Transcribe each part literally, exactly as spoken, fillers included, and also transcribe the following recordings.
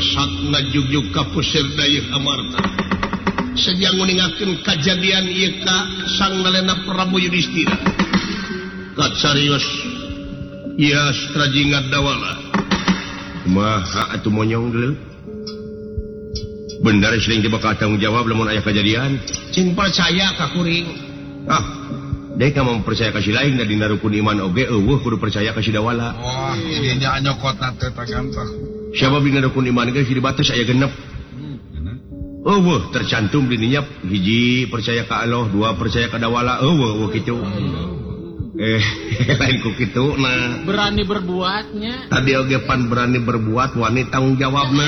melesat ngajugjug ka pusir dayeuh amarta sejang nguningakeun kajadian ieu ka sang nalena Prabu Yudhistira kacarios ieu Strajingat Dawala kumaha atuh monyong geuleuh bener sering dibakal tanggung jawab lamun aya kejadian cing percaya ka kuring ah dek mah percaya ka si lain da dina rukun iman oge eueuh kudu percaya ka si Dawala wah ieu nya nyokotna teh tagantah siapa dina rukun iman ge si dibatas aya genep eueuh tercantum di dinya hiji percaya ka Allah dua percaya ka Dawala eueuh eueuh kitu eh lain ku kitu nah berani berbuatnya tadi oge pan berani berbuat wani tanggung jawabna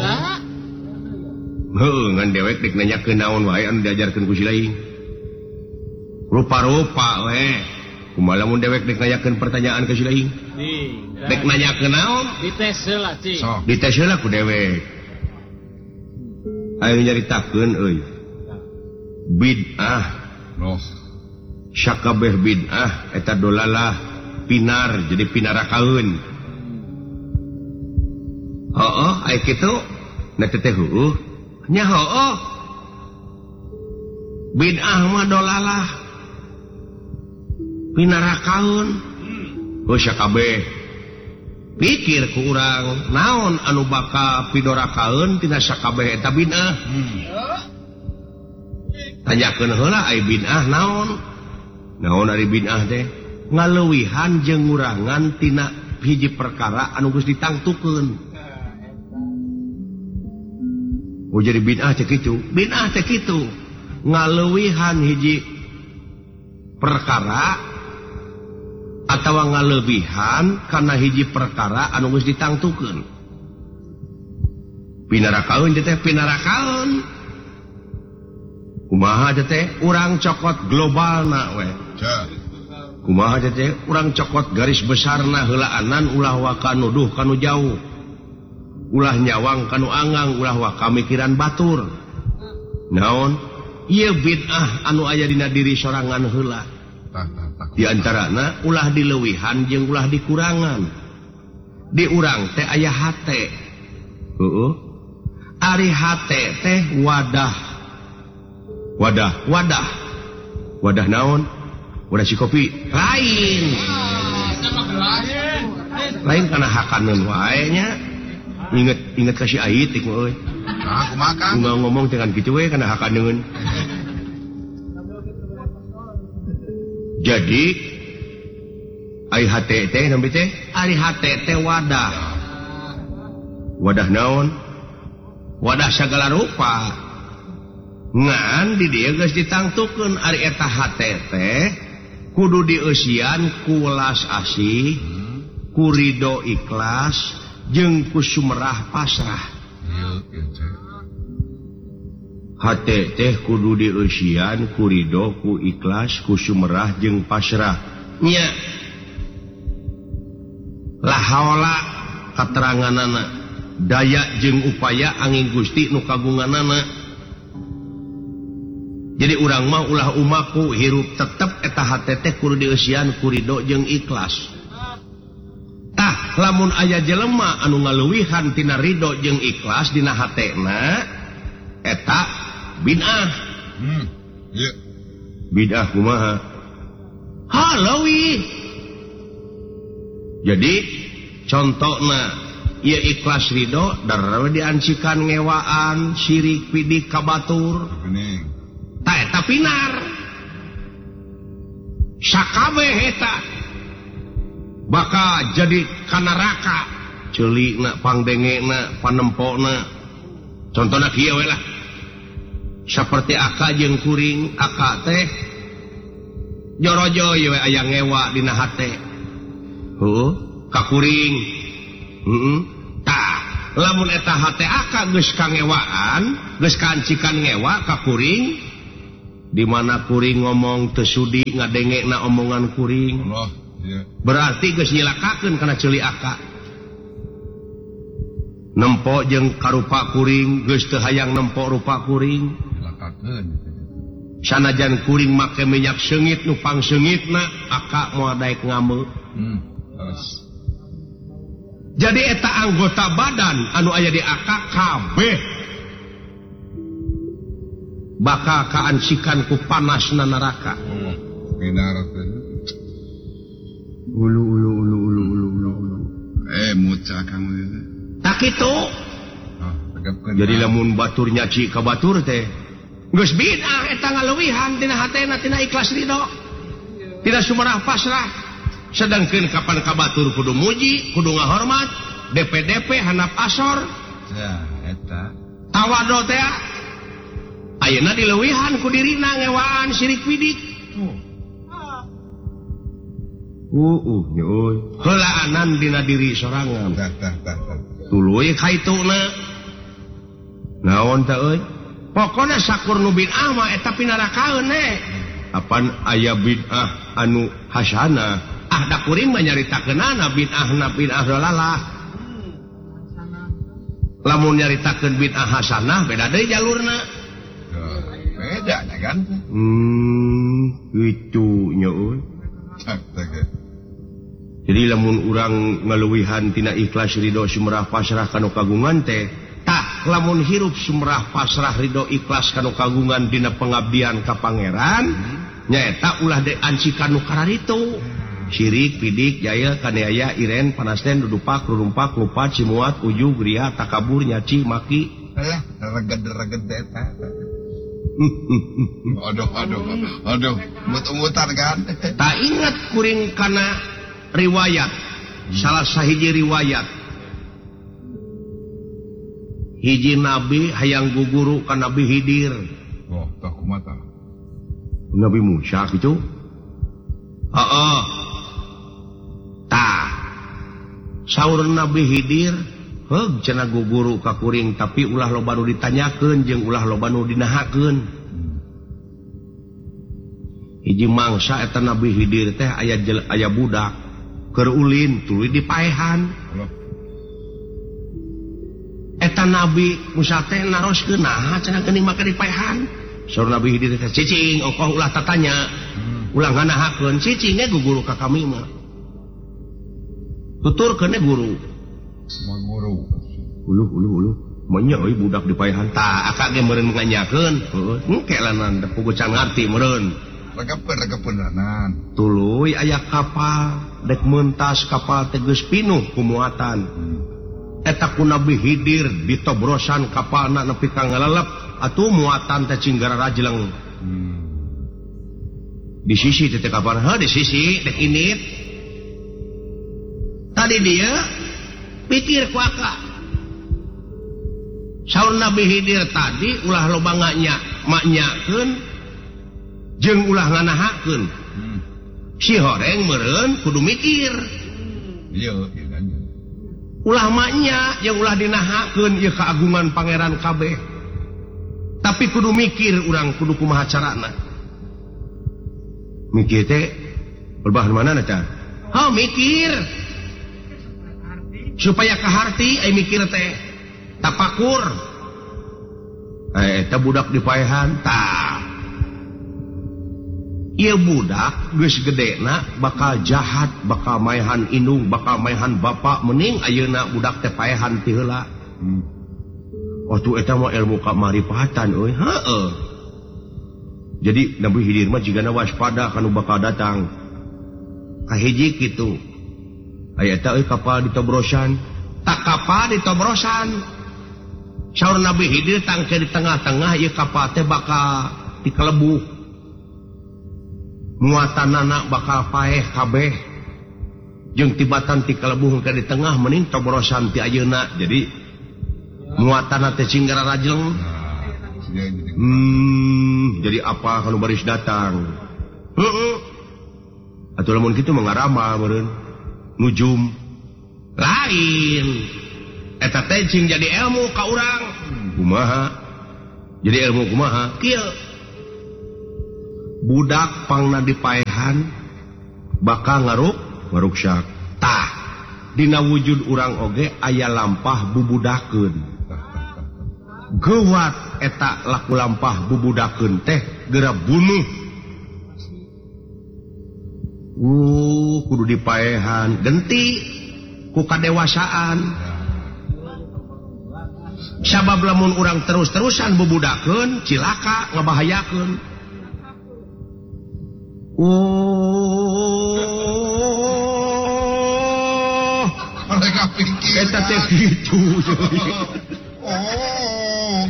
heuh ngan dewek dik nanyakeun naon wae anu diajarkeun ku si lain rupa-rupa we kumaha lamun dewek dik nanyakeun pertanyaan ka si lain dek nanyakeun naon dites heula cing so dites heula ku dewek aya nyaritakeun euy bid'ah loh sakabeh bid'ah eta dolalah pinar jadi pinarakaeun heuh aya kitu na teh heueuh nya heueuh bid'ah mah dolalah pinarakaeun heuh sakabeh pikir ku urang naon anu bakal pidorakaeun tina sakabeh eta bid'ah tanyakeun heula aya bid'ah naon naon ari bid'ah teh ngaleuwihan jeung ngurangan tina hiji perkara anu geus ditangtukeun oh jadi bid'ah teh kitu bid'ah teh kitu ngaleuwihan hiji perkara atawa ngalebihan kana hiji perkara anu geus ditangtukeun pinarakaeun teh pinarakaeun kumaha teh urang cokot globalna we kumaha teh urang cokot garis besarna heulaanan ulah wa kanuduh kanu jauh ulah nyawang kanu angang ulah wa kamikiran batur naon ieu bid'ah anu aya dina diri sorangan heula di antarana ulah dileuwihan jeung ulah dikurangan di urang teh aya hate heueuh ari hate teh wadah wadah wadah wadah naon wadah si kopi lain lain kana hakaneun wae nya inget inget ka si ait ik euy nah kumaha kang ngomong dengan kitu we kana hakaneun jadi ai hate teh nampi teh ari hate teh wadah wadah naon wadah sagala rupa ngan di dieu geus ditangtukeun ari eta hate teh kudu dieusian ku welas asih ku ridho ikhlas jeung ku sumerah pasrah hate teh kudu dieusian ku ridho ku ikhlas ku sumerah jeung pasrah nya la haula kateranganana daya jeung upaya angin Gusti nu kagunganana jadi urang mah ulah umaku hirup tetep eta hate teh kudu dieusian ku ridho jeung ikhlas tah lamun aya jelema anu ngaleuwihan tina ridho jeung ikhlas dina hatena eta bid'ah hmm iya bid'ah kumaha haleuwih jadi contona ieu ikhlas ridho darewe diancikan ngewaan syirik pidik kabatur bening ta eta pinar sakabeh eta bakal jadi kana neraka ceulikna pangdengena panempona contona kieu we lah saperti aka jeung kuring aka teh jorojo we aya ngewa dina hate heuh ka kuring heeh tah lamun eta hate aka geus kangewaan geus kancikan ngewa ka kuring di mana kuring ngomong teu sudi ngadengena omongan kuring Allah iya berarti geus nyilakakeun kana ceuli aka nempo jeung karupa kuring geus teu hayang nempo rupa kuring lakakeun sanajan kuring make minyak seungit nu pangseungitna aka moal daek ngameu hmm terus Jadi eta anggota badan anu aya di A K kabeh bakal kaansikan ku panasna neraka. Oh, binar teh. Ulu ulu ulu ulu ulu ulu ulu. Eh, muca kang teh. Tak kitu. Ah, tegepkeun. Jadi lamun batur nyaci ka batur teh geus bid'ah eta ngaleuwihan tina hatena tina ikhlas ridho. Tina sumerah pasrah. Sedangkeun kapan ka batur kudu muji, kudu ngahormat, D P D P handap asor. Ya, eta. Tawado teh ayeuna dileuwihan ku dirina ngewaan sirik pidik. Uh uh euy. Heulaanan dina diri sorangan. Tah tah tah. Tuluy kaituna. Naon teh euy? Pokona sakur nu bid'ah mah eta pinarakaeun we. Apan aya bid'ah anu hasanah, ah da kuring mah nyaritakeunana bid'ahna bid'ah dalalah. Lamun nyaritakeun bid'ah hasanah beda deui jalurna. Beda kan? Hmm, kitu nya euy. Tak tak. Jadi lamun urang ngaleuwihan tina ikhlas ridho sumerah pasrah kanu kagungan teh, tah lamun hirup sumerah pasrah ridho ikhlas kanu kagungan dina pengabdian ka pangeran, nyaeta ulah diancikan nu kararitu. Syirik, pidik, jaya, kaneaya, iren, panasten, dudupak, rurumpak, lupat, cimuat, ujug, ria, takabur, nyaci, maki. Eh, reged-reged eta. Aduh, aduh, aduh, mut-mutan kan? Tak ingat kuring kana riwayat, salah sahiji riwayat. Hiji nabi hayang guguru ka Nabi Hidir. Oh, tak kumata. Nabi Musa gitu. Heeh. Tah. Saur Nabi Hidir, heug cenah guguru ka kuring tapi ulah loba nu ditanyakeun jeung ulah loba nu dinahakeun. Hiji mangsa eta Nabi Hidir teh aya aya budak keur ulin tuluy dipaehan. Eta Nabi Musa teh naroskeun naha cenah geuning make dipaehan. Saur Nabi Hidir teh cicing ongkoh ulah tatanya. Ulah nganahakeun cicing ge guguru ka kami mah. Tuturkeun ge guru. Mau guru. Uluh uluh uluh. Manya euy budak dipaehan tah akak ge meureun nganyakeun. Heuh, engke lanan da puguh can ngarti meureun. Regepeun regepeun ranan. Tuluy aya kapal, dek meuntas kapal teh geus pinuh ku muatan. Eta ku Nabi Hidir ditobrosan kapalna nepi ka ngalelep, atuh muatan teh cinggara rajleng. Hmm. Di sisi teh kapal, ha di sisi dek init. Tadi dia pikir ku akak. Saur Nabi Hidir tadi ulah loba nganya, maknyakeun jeung ulah nganahakeun. Hmm. Si horeng meureun kudu mikir. Iya, iya kan. Ulah maknya yang ulah dinahakeun ieu keagungan pangeran kabeh. Tapi kudu mikir urang kudu kumaha carana. Mikir teh berbahan mana eta? Ha mikir. Supaya kaharti ai mikir teh. Tapakur. Eh eta budak dipaehan tah. Ieu budak geus gedena bakal jahat, bakal maehan indung, bakal maehan bapak mending ayeuna budak teh paehan ti heula. Hmm. Waktu eta mah ilmu kamarifatan euy. Heeh. Jadi Nabi Hidir mah jigana waspada kanu bakal datang. Kahiji kitu. Aya eta euy kapal ditobrosan, tak kapal ditobrosan. Saur Nabi Hidir tangke di tengah-tengah ieu kapal teh bakal dikelebuh. Muatanana bakal paeh kabeh jeung tibatan ti kalebuh ke di tengah mending tobrosan ti ayeuna jadi muatanna teh cinggara rajleng. Hmm jadi apa kalau baris datang heeh atuh lamun kitu mah ngarama meureun nujum lain eta teh cing jadi ilmu ka urang kumaha jadi ilmu kumaha kieu budak pangna dipaehan bakal ngaruk ngaruksak tah dina wujud urang oge aya lampah bubudakeun geuwat eta laku lampah bubudakeun teh geura bunuh uh kudu dipaehan genti ku kadewasaan. Sabab lamun urang terus-terusan bubudakeun cilaka ngabahayakeun. Oh, mereka pikir eta teh kitu. Oh.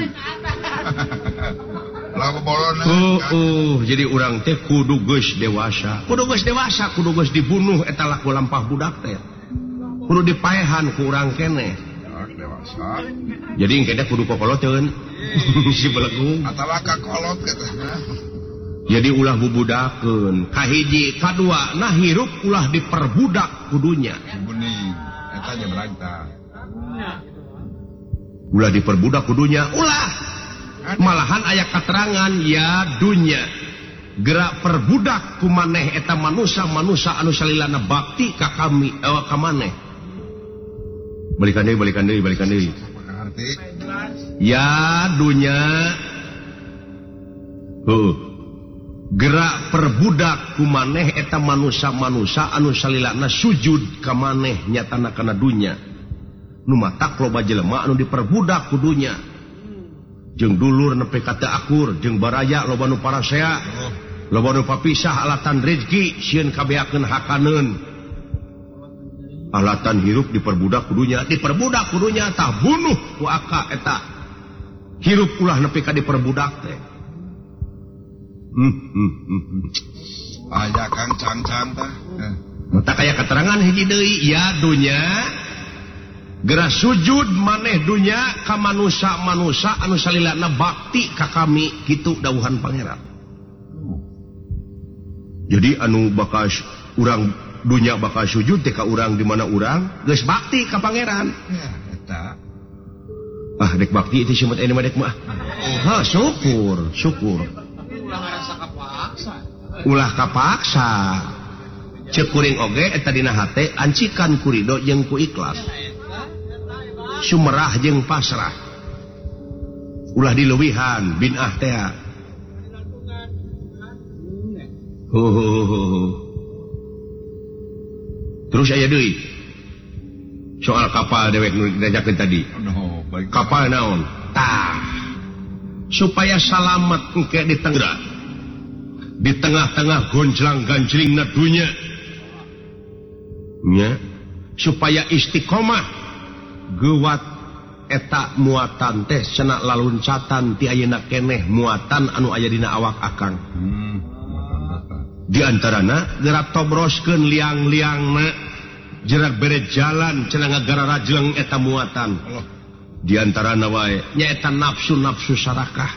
Lagu bolon. Oh, oh, jadi urang teh kudu geus dewasa. Kudu geus dewasa, kudu geus dibunuh eta laku lampah budak teh. Kudu dipaehan ku urang keneh. Dewasa. Jadi engke kudu kokoloteun. Si belegung. Atawa kakolot katanya. Jadi ulah bubudakeun. Kahiji, kadua, nah hirup ulah diperbudak kudunya. Bening, eta nya berangta. Ulah diperbudak kudunya, ulah. Malahan aya katerangan ya dunya. Gerak perbudak ku maneh eta manusia-manusia anu salilana bakti ka kami eh, ka maneh. Balikan deui, balikan deui, balikan deui. Ya dunya. Heuh. Gerak perbudak ku maneh eta manusia-manusia anu salilana sujud ka maneh nyatana kana dunya. Nu matak loba jelema anu diperbudak ku dunya. Jeung dulur nepi ka teu akur, jeung baraya loba nu parasea. Loba nu papisah alatan rezeki sieun kabeakeun hakaneun. Alatan hirup diperbudak kudunya, diperbudak kudunya tah bunuh ku aka eta. Hirup ulah nepi ka diperbudak teh. Hmm, hmm, hmm. Aya Kang Cang-cang tah. Mata kaya keterangan hiji deui ya dunya. Gerak sujud maneh dunya ka manusia-manusia anu salilana bakti ka kami kitu dawuhan pangeran. Jadi anu bakal urang dunya bakal sujud teh ka urang di mana urang geus bakti ka pangeran. Ya, eta. Ah dek bakti itu simut ini mah dek mah. Ha syukur, syukur. Ulah ngarasa kapaksa. Ulah kapaksa. Ceuk kuring oge eta dina hate ancikan kurido jeung ku ikhlas. Sumerah jeung pasrah. Ulah dileuwihan binah teh. Ho ho ho. Terus aya deui. Soal kapal dewek nu diajakeun tadi. No, baik. Kapal naon? Tah. Supaya salamet engke di tengah. Di tengah-tengah gonjlang-ganjlingna dunya. Nya, supaya istiqomah gewat eta muatan teh cenah laluncatan ti ayeuna keneh muatan anu aya dina awak akang. Hmm. Di antarana gerak tobroskeun liang-liangna jerak bere jalan cenah ngagara rajleng eta muatan. Allah. Di antarana wae nyaeta nafsu-nafsu sarakah.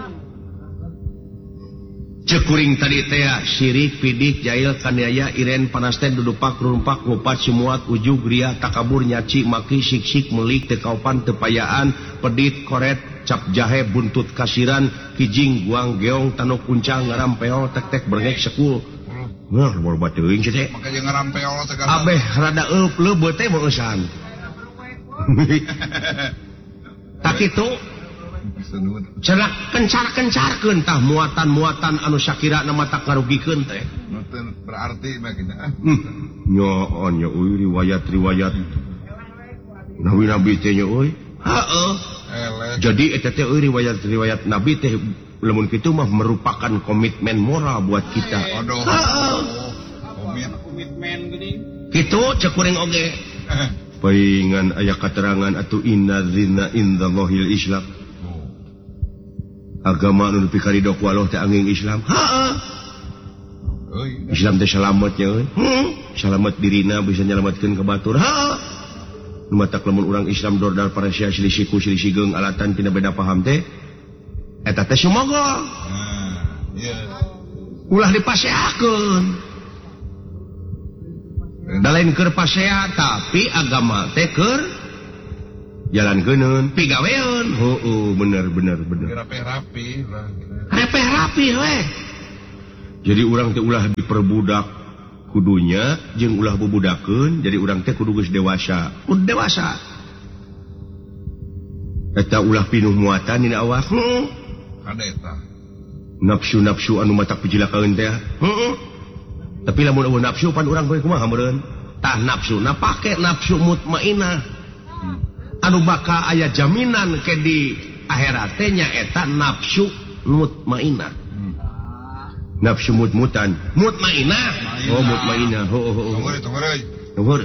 Cekuring tadi teh sirik pidik jail kaniaya iren panas teh dudupak rumpak ngupat simuat ujug ria takabur nyaci maki sik-sik melik teu kaupan teu payaan pedit koret cap jahe buntut kasiran kijing guang geong tanuk kuncang ngarampeol tek-tek berengek sekul. Nah, loba teuing cenah teh. Maka jeung ngarampeol segala. Abeh rada eup leubeut teh meusan. Tak kitu cenah kencar-kencarkeun tah muatan-muatan anu sakira nama tak ngarugikeun teh. Nuten berarti mah kita. Nyoon nya euy riwayat-riwayat. Nabi-nabi teh nya euy. Heeh. Jadi eta teh euy riwayat-riwayat nabi teh lamun kitu mah merupakan komitmen moral buat kita. Aduh. Heeh. Komitmen geuning. Kitu cek kuring oge. Paingan aya katerangan atuh inna dzina indallahil islam. Agama anu nepi ka ridho ku Allah teh angin Islam. Heeh. Islam teh salamet nya euy. Heeh. Salamet dirina bisa nyalametkeun ka batur. Heeh. Nu matak lamun urang Islam dordal parasia selisih ku selisih geung alatan tina beda paham teh eta teh sumogo. Nah, iya. Ulah dipaseakeun. Da lain keur pasea tapi agama teh keur jalankeun pigaweun. Heueuh bener bener bener. Rapi-rapi lah. Repeh rapi we. Jadi urang teh ulah diperbudak kudunya jeung ulah bubudakeun jadi urang teh kudu geus dewasa. Kudu dewasa. Eta ulah pinuh muatan dina awak. Heeh. Kada eta. Nafsu-nafsu anu matak pijilakaeun teh. Heeh. Tapi lamun eueuh nafsu pan urang bae kumaha meureun? tah nafsuna pake nafsu mutmainah anu bakal aya jaminan ke di akhirat teh nyaeta nafsu mutmainah nafsu mutmutan mutmainah oh mutmainah oh oh oh Tunggu tunggu euy. nuhun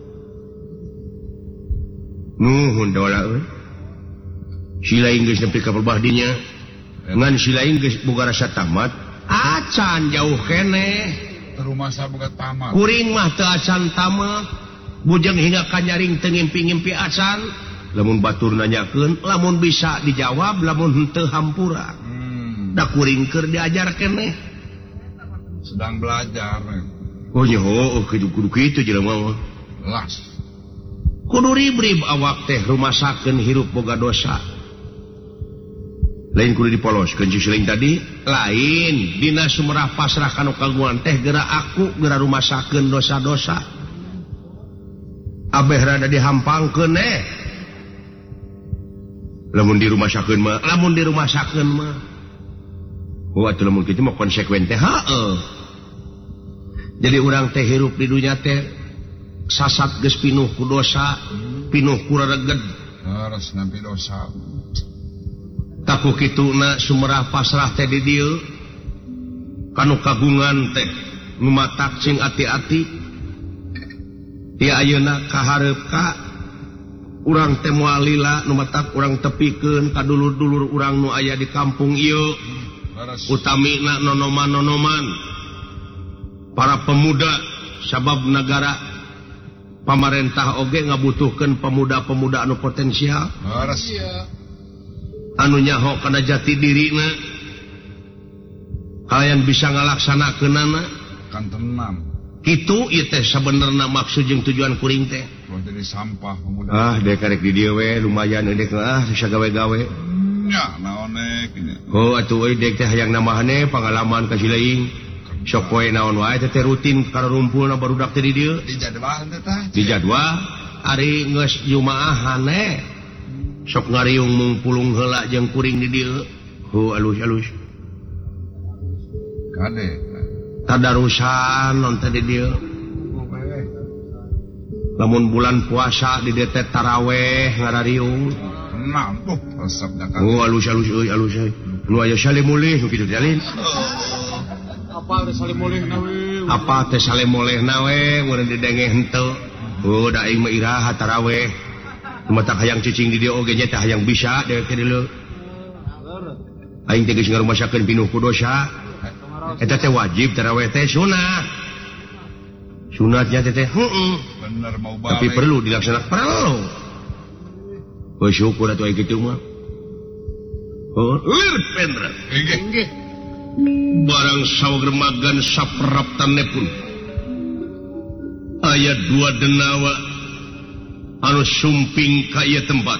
nuhun dola euy sila Inggris nepi ka perbahdinya ngan sila Inggris boga rasa tamat acan jauh keneh Rumah saya boga tamat. kuring mah teu acan tamat bujang hingga ka nyaring teu ngimpi-ngimpi acan lamun batur nanyakeun lamun bisa dijawab lamun henteu hampura Hmm. da kuring keur diajar keneh Sedang belajar. oh nya heuh kudu kudu kitu jelema mah Las. kudu ribrib awak teh rumasakeun hirup boga dosa lain kudu dipoloskeun ciciling tadi lain dina sumerah pasrah kanu kagungan teh geura aku geura rumasakeun dosa-dosa abeh rada dihampangkeun eh lamun di rumah sakeun mah lamun di rumah sakeun mah oh atuh lamun kitu mah konsekuen teh heueuh jadi urang teh hirup di dunya teh sasat geus pinuh ku dosa pinuh ku rareged Harus nampi dosa. taku kituna sumerah pasrah teh di dieu kanu kagungan teh ngumatak cing ati-ati ti ayeuna kahareup ka urang teh moal lila nu matak urang tepikeun ka dulur-dulur urang nu aya di kampung ieu Harus. utamina nonoman-nonoman para pemuda sabab negara pamarentah oge ngabutuhkeun pemuda-pemuda anu potensial Harus. anu nyaho kana jati dirina kalian bisa ngalaksanakeunana Kan tenang. kitu ieu teh sabenerna maksud jeung tujuan kuring teh Kalau jadi sampah pemuda. ah dek karek di dieu we lumayan dek ah bisa gawe-gawe Ya, naonek ini. oh atuh euy dek teh hayang nambahane pengalaman ka sileing sok poe naon wae teh rutin karumpulna barudak teh di dieu Di jadwal teh tah. di jadwal ari geus jumaahan eh sok ngariung mung pulung heula jeung kuring di dieu hu alus-alus Kade. tadarusan non teh di dieu lamun bulan puasa di dieu teh taraweh ngarariung Tenang tuh. Resep dakan. oh alus-alus euy alus euy nu aya salimulih nu kitu teh alin Apa udah saling moleh nawe. apa teh salimulihna we meureun didenge henteu oh da aing mah iraha taraweh matak hayang cicing di dieu oge nya teh hayang bisa dewek teh dieu aing teh geus ngarumasakeun pinuh ku dosa eta teh wajib taraweh teh sunah sunatnya teh teh heeh Bener mau balik. tapi perlu dilaksanakan perlu oh syukur atuh aya kitu mah oh lir pendra Inggih. Inggih. barang sawermagan sapraptanepun aya dua denawa anu sumping ka ieu tempat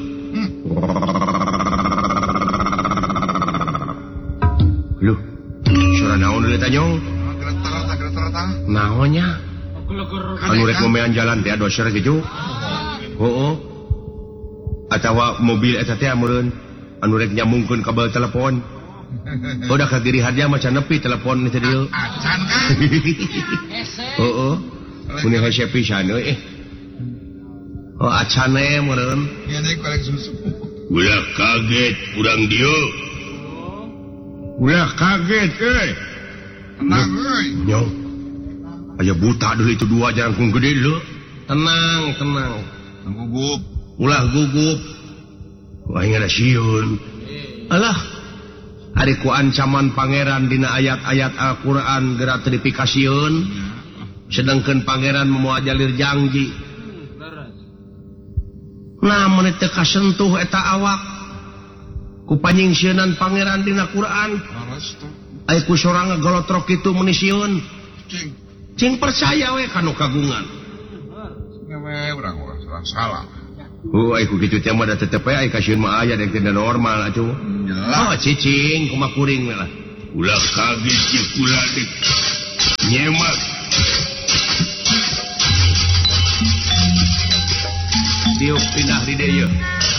Luh, suara naon deui tanyong? Geretar-geretar, geretar-geretar. Naonnya? Geleger. Anu rek memean jalan teh doser gitu. Heuh. Atawa mobil eta teh meureun anu rek nyambungkeun kabel telepon. Udah kagiri hadia maca nepi telepon teh dieu. Acan kan? Heuh. Mun hese pisan euy eh. Oh acane meureun. Iya nih kolek susu. Ulah kaget urang dieu. Ulah kaget euy. Tenang euy. Nyong. Aya buta deui itu dua jangkung gede lho. Tenang, tenang. Gugup. Ulah gugup. Wah ingana sieun. Alah. Ari ku ancaman pangeran dina ayat-ayat Al-Qur'an geura teu dipikasieun. Sedengkeun pangeran moal jalir janji. Namun teu kasentuh eta awak. Ku panyingsieunnan pangeran dina Qur'an. Laras tuh. Aya ku sorang ngagolotrok kitu mun sieun. Cing. Cing percaya we kanu kagungan. Ngewe urang urang salah salah. Oh, ai ku kitu teh mah da tetep aya kasieun mah aya dek teh normal atuh. Jelas. Oh, cicing kumaha kuring we lah. Ulah kaget ye kula dek. Nyemak. Diuk pindah di dieu.